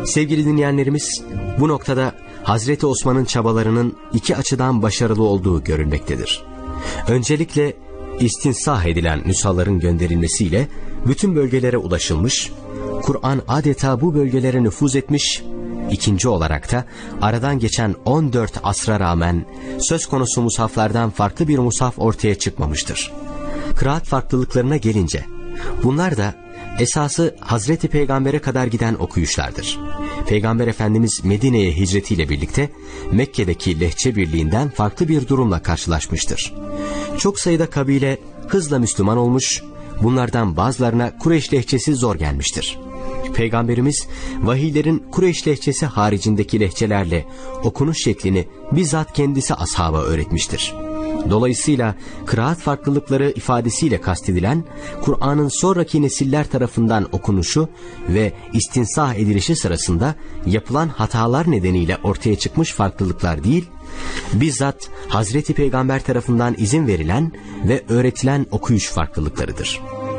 Sevgili dinleyenlerimiz, bu noktada Hazreti Osman'ın çabalarının iki açıdan başarılı olduğu görülmektedir. Öncelikle istinsah edilen nüshaların gönderilmesiyle bütün bölgelere ulaşılmış, Kur'an adeta bu bölgelere nüfuz etmiş. İkinci olarak da aradan geçen 14 asra rağmen söz konusu mushaflardan farklı bir mushaf ortaya çıkmamıştır. Kıraat farklılıklarına gelince, bunlar da esası Hazreti Peygamber'e kadar giden okuyuşlardır. Peygamber Efendimiz Medine'ye hicretiyle birlikte Mekke'deki lehçe birliğinden farklı bir durumla karşılaşmıştır. Çok sayıda kabile hızla Müslüman olmuş, bunlardan bazılarına Kureyş lehçesi zor gelmiştir. Peygamberimiz vahiylerin Kureyş lehçesi haricindeki lehçelerle okunuş şeklini bizzat kendisi ashaba öğretmiştir. Dolayısıyla kıraat farklılıkları ifadesiyle kastedilen, Kur'an'ın sonraki nesiller tarafından okunuşu ve istinsah edilişi sırasında yapılan hatalar nedeniyle ortaya çıkmış farklılıklar değil, bizzat Hazreti Peygamber tarafından izin verilen ve öğretilen okuyuş farklılıklarıdır.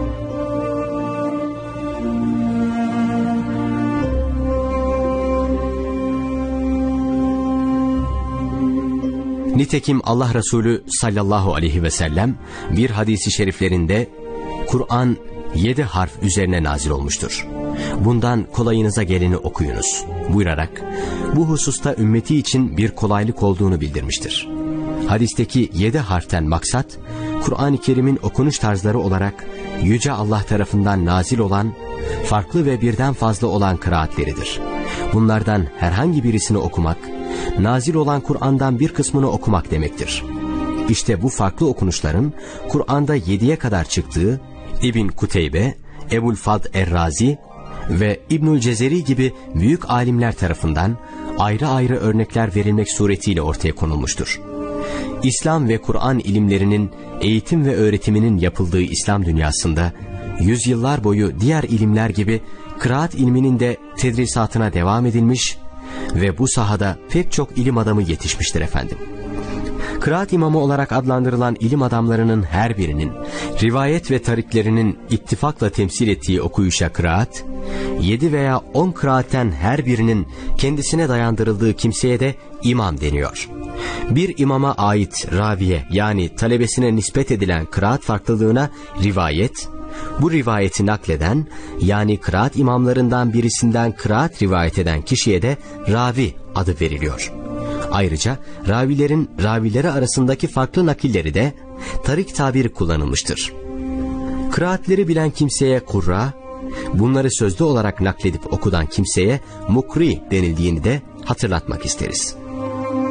Nitekim Allah Resulü sallallahu aleyhi ve sellem bir hadisi şeriflerinde Kur'an 7 harf üzerine nazil olmuştur. Bundan kolayınıza geleni okuyunuz buyurarak bu hususta ümmeti için bir kolaylık olduğunu bildirmiştir. Hadisteki 7 harften maksat, Kur'an-ı Kerim'in okunuş tarzları olarak Yüce Allah tarafından nazil olan, farklı ve birden fazla olan kıraatleridir. Bunlardan herhangi birisini okumak, nazil olan Kur'an'dan bir kısmını okumak demektir. İşte bu farklı okunuşların Kur'an'da 7'ye kadar çıktığı İbn Kuteybe, Ebu'l-Fadl Er-Razi ve İbnül Cezeri gibi büyük alimler tarafından ayrı ayrı örnekler verilmek suretiyle ortaya konulmuştur. İslam ve Kur'an ilimlerinin eğitim ve öğretiminin yapıldığı İslam dünyasında yüzyıllar boyu diğer ilimler gibi kıraat ilminin de tedrisatına devam edilmiş ve bu sahada pek çok ilim adamı yetişmiştir efendim. Kıraat imamı olarak adlandırılan ilim adamlarının her birinin rivayet ve tariklerinin ittifakla temsil ettiği okuyuşa kıraat, 7 veya 10 kıraatten her birinin kendisine dayandırıldığı kimseye de imam deniyor. Bir imama ait raviye, yani talebesine nispet edilen kıraat farklılığına rivayet, bu rivayeti nakleden, yani kıraat imamlarından birisinden kıraat rivayet eden kişiye de ravi adı veriliyor. Ayrıca ravilerin ravileri arasındaki farklı nakilleri de tarik tabiri kullanılmıştır. Kıraatleri bilen kimseye kurra, bunları sözlü olarak nakledip okudan kimseye mukri denildiğini de hatırlatmak isteriz.